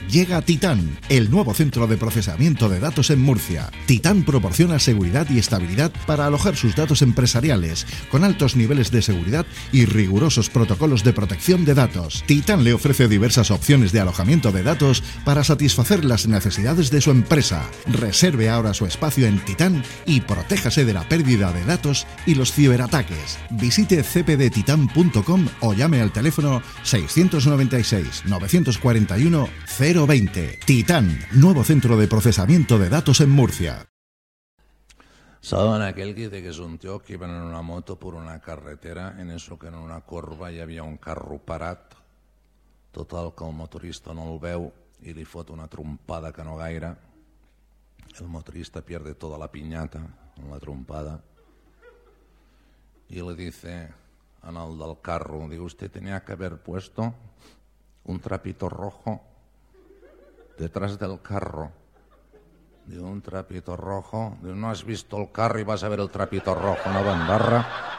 Llega Titán, el nuevo centro de procesamiento de datos en Murcia. Titán proporciona seguridad y estabilidad para alojar sus datos empresariales, con altos niveles de seguridad y rigurosos protocolos de protección de datos. Titán le ofrece diversas opciones de alojamiento de datos para satisfacer las necesidades de su empresa. Reserve ahora su espacio en Titán y protéjase de la pérdida de datos y los ciberataques. Visite cpdtitan.com o llame al teléfono 696 941 020. Titán, nuevo centro de procesamiento de datos en Murcia. ¿Saben aquel que dice que es un tío que iba en una moto por una carretera, en eso que en una corba hi havia un carro parat, total que el motorista no el veu y le fot una trompada que no gaire, el motorista pierde toda la piñata en la trompada y le dice al del carro, digo, usted tenía que haber puesto un trapito rojo detrás del carro. Digo, un trapito rojo. Digo, no has visto el carro y vas a ver el trapito rojo, una bandarra.